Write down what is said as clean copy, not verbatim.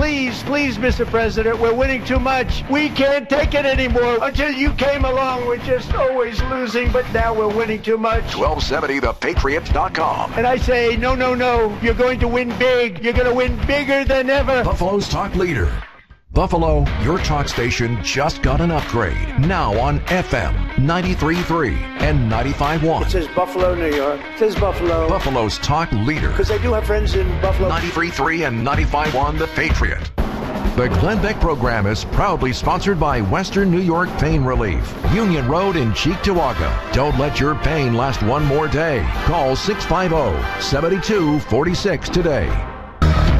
please, Mr. President, we're winning too much. We can't take it anymore. Until you came along, we're just always losing, but now we're winning too much. 1270thepatriot.com. And I say, no. You're going to win big. You're going to win bigger than ever. Buffalo's talk leader. Buffalo, your talk station just got an upgrade. Now on FM 93.3 and 95.1. It says Buffalo, New York. It says Buffalo. Buffalo's talk leader. Because I do have friends in Buffalo. 93.3 and 95.1 The Patriot. The Glenn Beck program is proudly sponsored by Western New York Pain Relief, Union Road in Cheektowaga. Don't let your pain last one more day. Call 650-7246 today.